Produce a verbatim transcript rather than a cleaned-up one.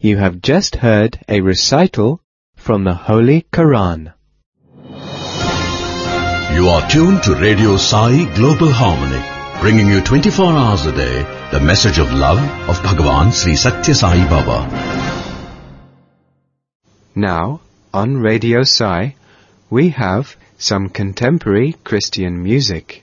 You have just heard a recital from the Holy Quran. You are tuned to Radio Sai Global Harmony, bringing you twenty-four hours a day the message of love of Bhagavan Sri Satya Sai Baba. Now, on Radio Sai, we have some contemporary Christian music.